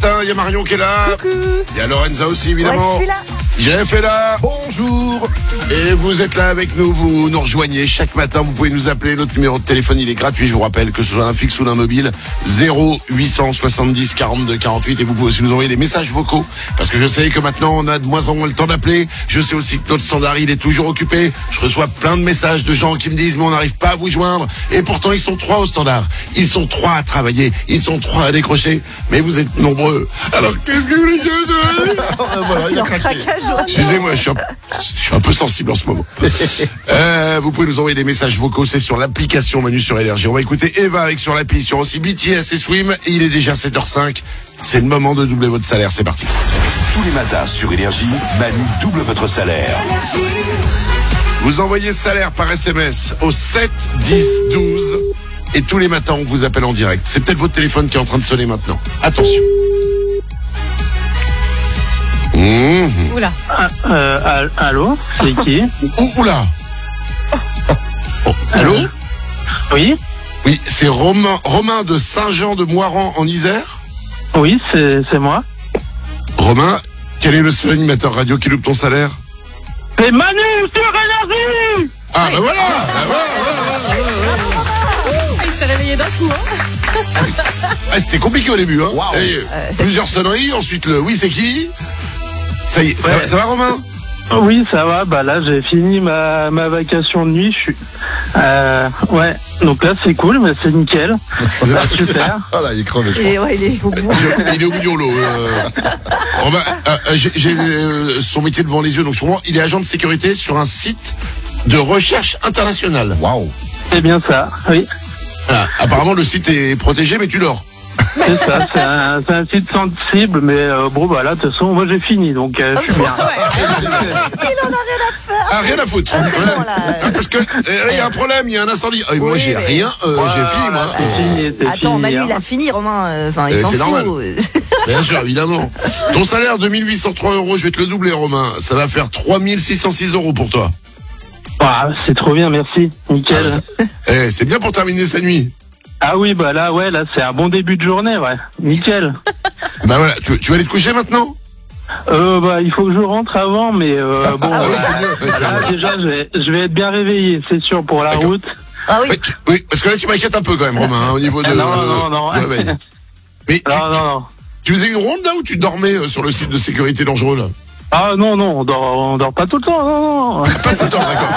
matin, il y a Marion qui est là. Coucou. Il y a Lorenza aussi, évidemment. Ouais, je suis là. Jeff est là. Bonjour. Et vous êtes là avec nous, vous nous rejoignez chaque matin, vous pouvez nous appeler, notre numéro de téléphone il est gratuit, je vous rappelle, que ce soit un fixe ou un mobile, 0870 42 48, et vous pouvez aussi nous envoyer des messages vocaux, parce que je sais que maintenant on a de moins en moins le temps d'appeler, je sais aussi que notre standard il est toujours occupé, je reçois plein de messages de gens qui me disent mais on n'arrive pas à vous joindre, et pourtant ils sont 3 au standard, ils sont 3 à travailler, ils sont 3 à décrocher, mais vous êtes nombreux, alors qu'est-ce que vous voulez dire? Voilà, il a craqué. Excusez-moi, je suis un peu sensible en ce moment. Vous pouvez nous envoyer des messages vocaux, c'est sur l'application Manu sur Énergie. On va écouter Eva avec sur l'appli, sur aussi BTS et Swim. Et il est déjà 7h05. C'est le moment de doubler votre salaire. C'est parti. Tous les matins sur Énergie, Manu double votre salaire. Vous envoyez salaire par SMS au 7 10 12. Et tous les matins, on vous appelle en direct. C'est peut-être votre téléphone qui est en train de sonner maintenant. Attention. Oula. Allô, c'est qui? Oula. Oh, allô? Oui, Oui, c'est Romain de Saint-Jean-de-Moiran en Isère. oui, c'est moi. Romain, quel est le seul animateur radio qui loupe ton salaire? C'est Manu sur Énergie. Ah bah voilà, Il s'est réveillé d'un coup, hein. Ah, c'était compliqué au début, hein. Waouh. Et, plusieurs sonneries, ensuite le oui c'est qui? Ça y est, Ouais. ça va Romain? Oui, ça va. Bah là, j'ai fini ma vacation de nuit. Je suis. Ouais. Donc là, c'est cool, mais c'est nickel. Super. Ah là, il est crevé, je crois. Il est au bout. Il est au bout du rouleau. Romain, j'ai son métier devant les yeux, donc je comprends. Il est agent de sécurité sur un site de recherche internationale. Waouh. C'est bien ça. Oui. Voilà. Apparemment le site est protégé, mais tu dors. C'est ça. C'est un site sensible, mais bon, bah là, de toute façon, moi, j'ai fini, donc je suis bien. Il en a rien à faire. Ah, rien à foutre. bon, Ouais. là. Ah, parce que il y a un problème, il y a un incendie. Ah, moi Oui, j'ai mais- rien, j'ai fini moi. C'est fini, c'est Attends, fini, Manu, hein. il a fini, Romain. Enfin, il s'en C'est fout. normal. Bien sûr, évidemment. Ton salaire de 1803 €, je vais te le doubler, Romain. Ça va faire 3606 € pour toi. Ah, c'est trop bien, merci. Nickel. C'est bien pour terminer sa nuit. Ah oui, bah là, ouais, là, c'est un bon début de journée, ouais. Nickel. Bah voilà, tu vas aller te coucher maintenant? Bah, il faut que je rentre avant, mais bon, Ah oui, ouais. c'est mieux. Ouais, c'est Là, vrai. déjà, je vais être bien réveillé, c'est sûr, pour la D'accord. route. Ah oui. Oui, parce que là tu m'inquiètes un peu quand même, Romain, hein, au niveau de, Non. du réveil. Mais Non. tu faisais une ronde là ou tu dormais sur le site de sécurité dangereux là? Ah non, on dort pas tout le temps, non. Pas tout le temps, d'accord.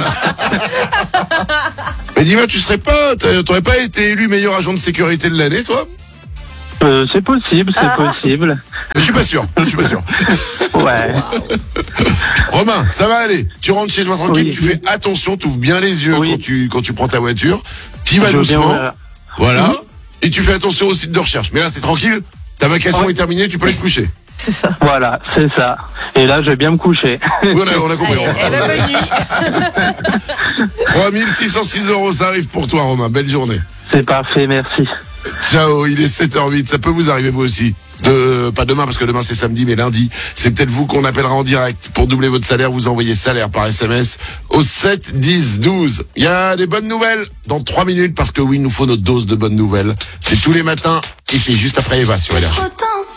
Mais dis-moi, t'aurais pas été élu meilleur agent de sécurité de l'année, toi? C'est possible, possible. Je suis pas sûr. Ouais. Romain, ça va aller. Tu rentres chez toi tranquille, Oui. tu fais attention, tu ouvres bien les yeux Oui. quand tu prends ta voiture. Tu vas Je veux bien, doucement. voilà. Voilà. Et tu fais attention au site de recherche. Mais là, c'est tranquille. Ta vacation Ouais. est terminée, tu peux aller te coucher. Voilà, c'est ça. Et là, je vais bien me coucher. Oui, on a compris. Eh ben, bonne nuit. 3606 €, ça arrive pour toi, Romain. Belle journée. C'est parfait, merci. Ciao, il est 7h08. Ça peut vous arriver, vous aussi. Pas demain, parce que demain c'est samedi, mais lundi, c'est peut-être vous qu'on appellera en direct. Pour doubler votre salaire, vous envoyez salaire par SMS au 7 10 12. Il y a des bonnes nouvelles dans 3 minutes, parce que oui, il nous faut notre dose de bonnes nouvelles. C'est tous les matins, et c'est juste après Eva sur Énergie.